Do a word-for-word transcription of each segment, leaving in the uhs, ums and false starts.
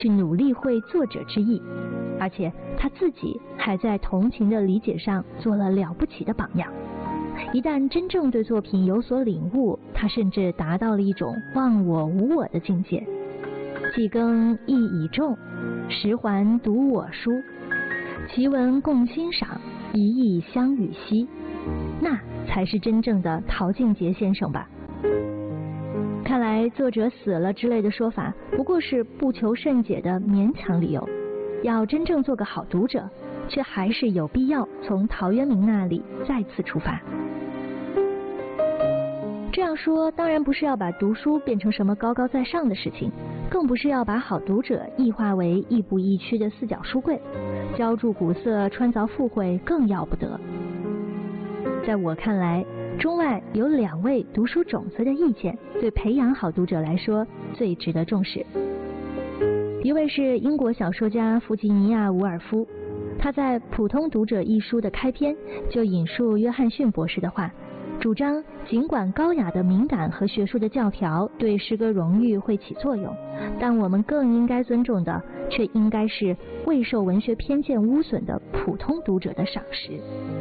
去努力会作者之意，而且他自己还在同情的理解上做了了不起的榜样。一旦真正对作品有所领悟，他甚至达到了一种忘我无我的境界。既耕亦以众，十环读我书，其文共欣赏，一意相与兮，那才是真正的陶敬节先生吧。看来作者死了之类的说法不过是不求甚解的勉强理由，要真正做个好读者，却还是有必要从陶渊明那里再次出发。这样说当然不是要把读书变成什么高高在上的事情，更不是要把好读者异化为亦步亦趋的四角书柜，浇筑古色穿凿附会更要不得。在我看来，中外有两位读书种子的意见对培养好读者来说最值得重视。一位是英国小说家弗吉尼亚·伍尔夫，他在《普通读者》一书的开篇就引述约翰逊博士的话，主张尽管高雅的敏感和学术的教条对诗歌荣誉会起作用，但我们更应该尊重的却应该是未受文学偏见污损的普通读者的赏识。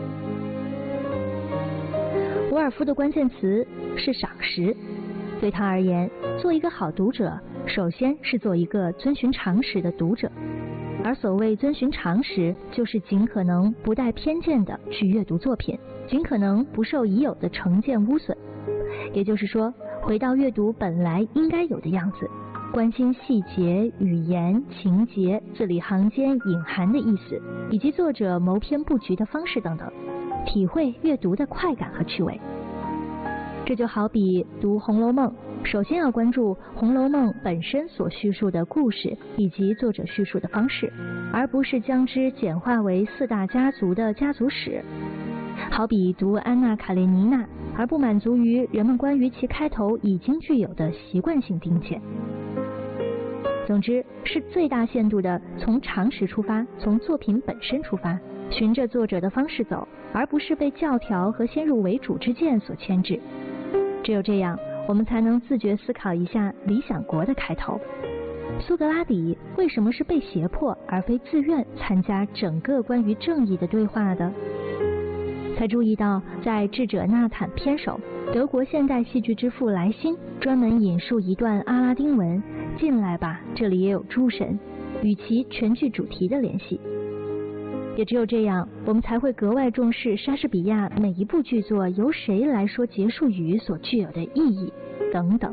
伍尔夫的关键词是赏识，对他而言，做一个好读者，首先是做一个遵循常识的读者，而所谓遵循常识，就是尽可能不带偏见的去阅读作品，尽可能不受已有的成见污损。也就是说，回到阅读本来应该有的样子，关心细节、语言、情节、字里行间隐含的意思，以及作者谋篇布局的方式等等，体会阅读的快感和趣味。这就好比读《红楼梦》，首先要关注《红楼梦》本身所叙述的故事以及作者叙述的方式，而不是将之简化为四大家族的家族史。好比读《安娜·卡列尼娜》，而不满足于人们关于其开头已经具有的习惯性定见。总之，是最大限度的从常识出发，从作品本身出发，循着作者的方式走，而不是被教条和先入为主之见所牵制。只有这样，我们才能自觉思考一下《理想国》的开头。苏格拉底为什么是被胁迫而非自愿参加整个关于正义的对话的？才注意到，在《智者纳坦》篇首，德国现代戏剧之父莱辛专门引述一段阿拉丁文，进来吧，这里也有诸神，与其全剧主题的联系。也只有这样，我们才会格外重视莎士比亚每一部剧作由谁来说结束语所具有的意义等等。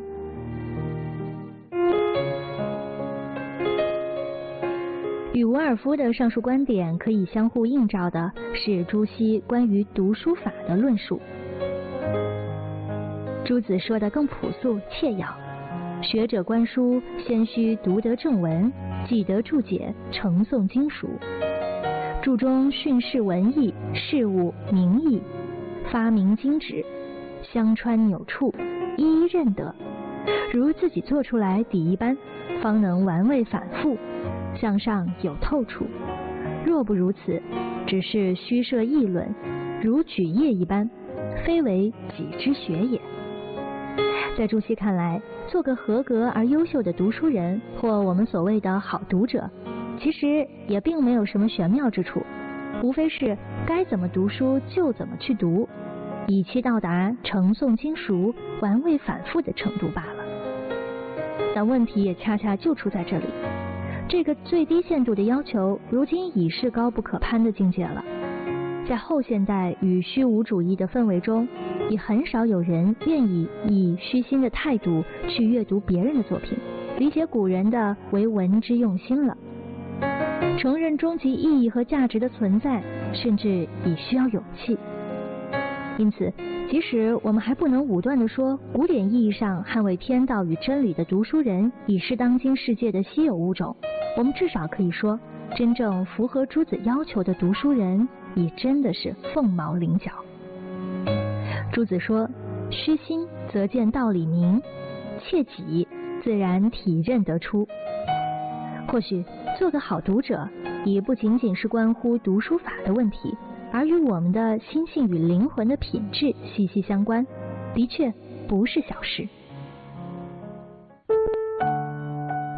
与伍尔夫的上述观点可以相互映照的是朱熹关于读书法的论述。朱子说得更朴素切要，学者观书，先须读得正文，记得注解，承诵经熟。注中训示文艺，事物名义，发明精致，相穿扭处，一一认得，如自己做出来底一般，方能玩味反复，向上有透处。若不如此，只是虚设议论，如举业一般，非为己之学也。在朱熹看来，做个合格而优秀的读书人，或我们所谓的好读者，其实也并没有什么玄妙之处，无非是该怎么读书就怎么去读，以期到达承诵经熟、玩味反复的程度罢了。但问题也恰恰就出在这里，这个最低限度的要求，如今已是高不可攀的境界了。在后现代与虚无主义的氛围中，已很少有人愿意以虚心的态度去阅读别人的作品，理解古人的为文之用心了。承认终极意义和价值的存在，甚至已需要勇气。因此，即使我们还不能武断地说古典意义上捍卫天道与真理的读书人已是当今世界的稀有物种，我们至少可以说，真正符合朱子要求的读书人已真的是凤毛麟角。朱子说，虚心则见道理明，切己自然体认得出。或许做个好读者也不仅仅是关乎读书法的问题，而与我们的心性与灵魂的品质息息相关，的确不是小事。作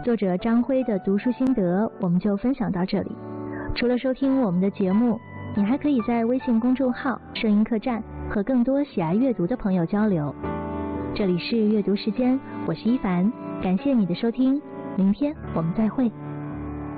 作者张辉的读书心得我们就分享到这里。除了收听我们的节目，你还可以在微信公众号摄音客栈和更多喜爱阅读的朋友交流。这里是阅读时间，我是一凡，感谢你的收听，明天我们再会。